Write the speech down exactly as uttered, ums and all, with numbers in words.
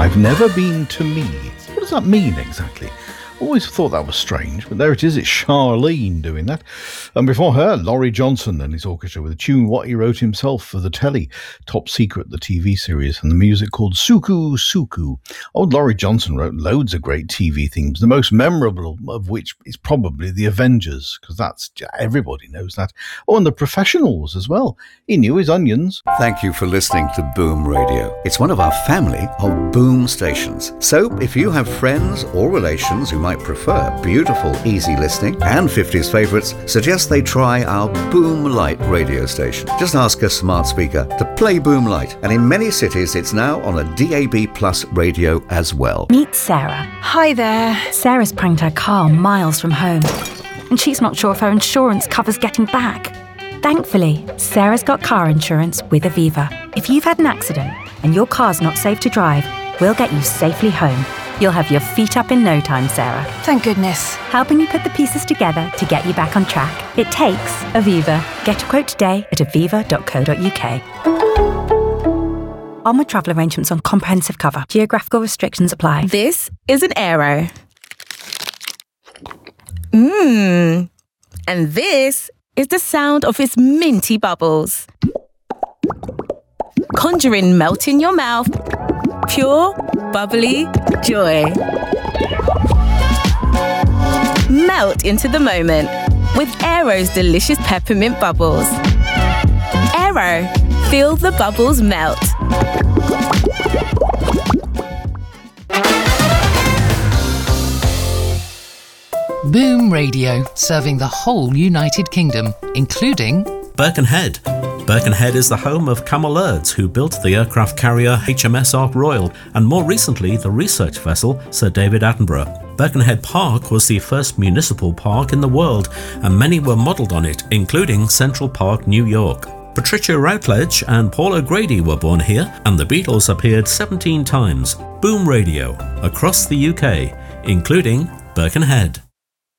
I've never been to me. What does that mean exactly? Always thought that was strange, but there it is. It's Charlene doing that. And before her, Laurie Johnson and his orchestra with a tune what he wrote himself for the telly, Top Secret, the T V series, and the music called Suku Suku. Old Laurie Johnson wrote loads of great T V themes, the most memorable of which is probably The Avengers, because that's everybody knows that. Oh, and The Professionals as well. He knew his onions. Thank you for listening to Boom Radio. It's one of our family of Boom stations. So if you have friends or relations who might prefer beautiful, easy listening and fifties favourites, suggest they try our Boom Light radio station. Just ask a smart speaker to play Boom Light, and in many cities it's now on a D A B plus radio as well. Meet Sarah. Hi there. Sarah's pranked her car miles from home, and she's not sure if her insurance covers getting back. Thankfully, Sarah's got car insurance with Aviva. If you've had an accident and your car's not safe to drive, we'll get you safely home. You'll have your feet up in no time, Sarah. Thank goodness. Helping you put the pieces together to get you back on track. It takes Aviva. Get a quote today at aviva dot co dot uk. On with travel arrangements on comprehensive cover. Geographical restrictions apply. This is an Aero. Mmm. And this is the sound of its minty bubbles. Conjuring melt in your mouth. Pure, bubbly joy. Melt into the moment with Aero's delicious peppermint bubbles. Aero, feel the bubbles melt. Boom Radio, serving the whole United Kingdom, including Birkenhead. Birkenhead is the home of Cammell Lairds, who built the aircraft carrier H M S Ark Royal and more recently the research vessel Sir David Attenborough. Birkenhead Park was the first municipal park in the world, and many were modelled on it, including Central Park, New York. Patricia Routledge and Paul O'Grady were born here, and the Beatles appeared seventeen times. Boom Radio, across the U K, including Birkenhead.